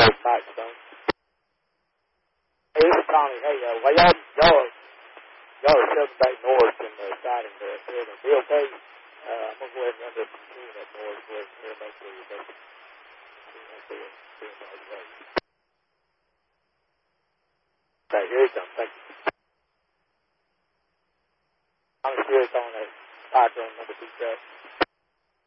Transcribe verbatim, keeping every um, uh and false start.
Lake Blackstone. Hey, this is Tommy. Hey, uh, while y'all, y'all, y'all are shoving back north and the siding there, so it'll be okay. Uh, I'm going to go ahead and run this machine up north for it here, make sure you're making it. Okay, here it comes. Thank you. I'm serious on that cyclone number two truck.